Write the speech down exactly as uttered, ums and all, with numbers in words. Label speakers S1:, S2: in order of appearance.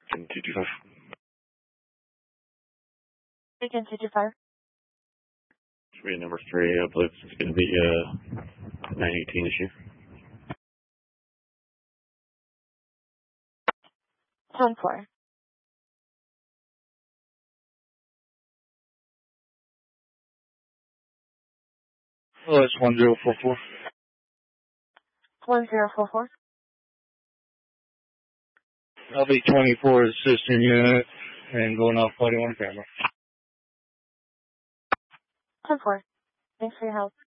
S1: ten two two five.
S2: Beacon two two five.
S1: Should be number three. I believe it's going to be uh nine eighteen issue.
S2: ten four.
S3: Oh, it's one zero four four.
S2: one zero four four.
S3: I'll be twenty-four assistant unit and going off forty-one camera.
S2: ten four. Thanks for your help.